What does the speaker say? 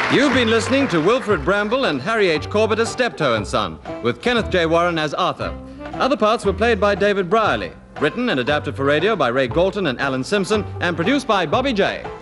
You've been listening to Wilfred Bramble and Harry H. Corbett as Steptoe and Son, with Kenneth J. Warren as Arthur. Other parts were played by David Brierley, written and adapted for radio by Ray Galton and Alan Simpson, and produced by Bobby J.